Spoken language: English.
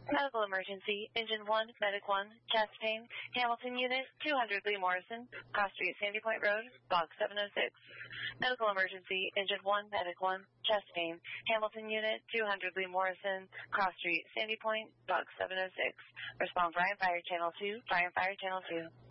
Medical emergency, Engine 1, Medic 1, chest pain, Hamilton Unit, 200 Lee Morrison, Cross Street, Sandy Point Road, Box 706. Medical emergency, Engine 1, Medic 1, chest pain, Hamilton Unit, 200 Lee Morrison, Cross Street, Sandy Point, Box 706. Respond Bryan Fire Channel 2, Bryan Fire Channel 2.